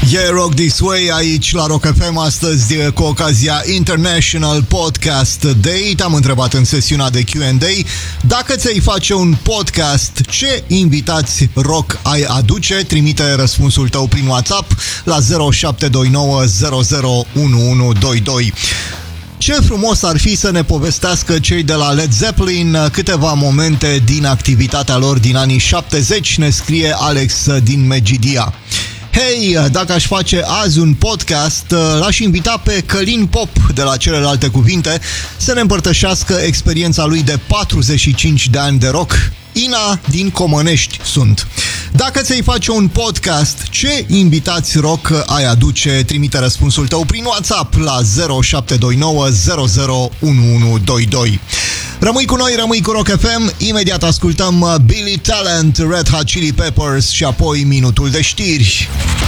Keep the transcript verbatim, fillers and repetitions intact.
Yeah, Rock This Way aici la Rock F M astăzi cu ocazia International Podcast Day. Te-am întrebat în sesiunea de Q and A dacă ți-ai face un podcast, ce invitați rock ai aduce? Trimite răspunsul tău prin WhatsApp la zero șapte doi nouă zero zero unu unu doi doi. Ce frumos ar fi să ne povestească cei de la Led Zeppelin câteva momente din activitatea lor din anii șaptezeci, ne scrie Alex din Megidia. Hei, dacă aș face azi un podcast, l-aș invita pe Călin Pop, de la Celelalte Cuvinte, să ne împărtășească experiența lui de patruzeci și cinci de ani de rock. Ina din Comănești sunt. Dacă ți-ai face un podcast, ce invitați rock ai aduce? Trimite răspunsul tău prin WhatsApp la zero șapte doi nouă zero zero unu unu doi doi. Rămâi cu noi, rămâi cu Rock F M. Imediat ascultăm Billy Talent, Red Hot Chili Peppers și apoi minutul de știri.